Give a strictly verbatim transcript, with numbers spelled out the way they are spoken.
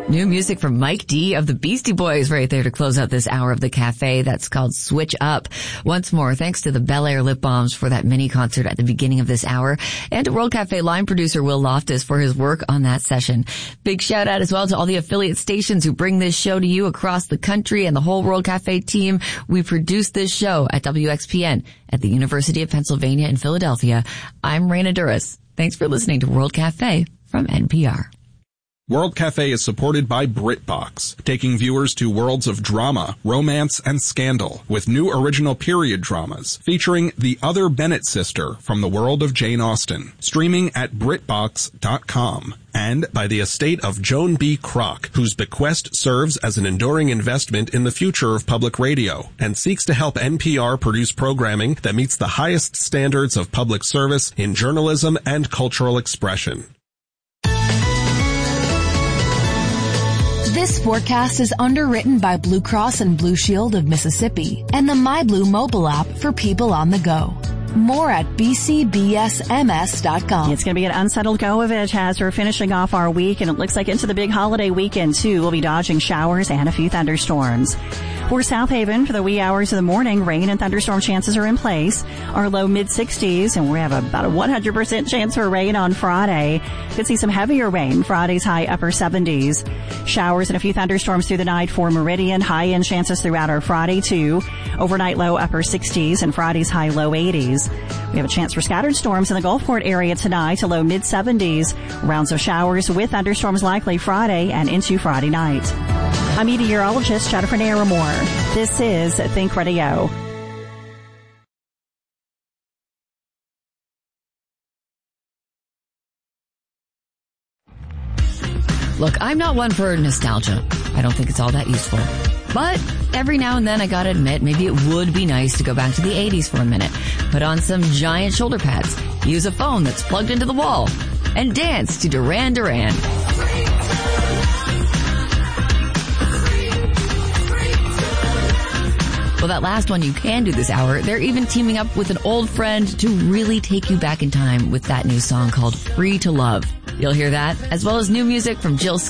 New music from Mike D of the Beastie Boys right there to close out this hour of the cafe. That's called Switch Up. Once more, thanks to the Bel Air Lip Balms for that mini concert at the beginning of this hour, and to World Cafe line producer Will Loftus for his work on that session. Big shout out as well to all the affiliate stations who bring this show to you across the country and the whole World Cafe team. We produce this show at W X P N at the University of Pennsylvania in Philadelphia. I'm Raina Duras. Thanks for listening to World Cafe from N P R. World Cafe is supported by BritBox, taking viewers to worlds of drama, romance, and scandal with new original period dramas featuring the other Bennett sister from the world of Jane Austen, streaming at Brit Box dot com. And by the estate of Joan B. Kroc, whose bequest serves as an enduring investment in the future of public radio and seeks to help N P R produce programming that meets the highest standards of public service in journalism and cultural expression. This forecast is underwritten by Blue Cross and Blue Shield of Mississippi and the MyBlue mobile app for people on the go. More at b c b s m s dot com. It's going to be an unsettled go of it as we're finishing off our week, and it looks like into the big holiday weekend, too. We'll be dodging showers and a few thunderstorms. For South Haven, for the wee hours of the morning, rain and thunderstorm chances are in place. Our low mid sixties, and we have about a one hundred percent chance for rain on Friday. Could see some heavier rain. Friday's high upper seventies. Showers and a few thunderstorms through the night for Meridian. High-end chances throughout our Friday, too. Overnight low upper sixties and Friday's high low eighties. We have a chance for scattered storms in the Gulfport area tonight to low mid seventies. Rounds of showers with thunderstorms likely Friday and into Friday night. I'm meteorologist Jennifer Naramore. This is Think Radio. Look, I'm not one for nostalgia. I don't think it's all that useful. But every now and then, I gotta admit, maybe it would be nice to go back to the eighties for a minute. Put on some giant shoulder pads, use a phone that's plugged into the wall, and dance to Duran Duran. Well, that last one you can do this hour. They're even teaming up with an old friend to really take you back in time with that new song called Free to Love. You'll hear that, as well as new music from Jill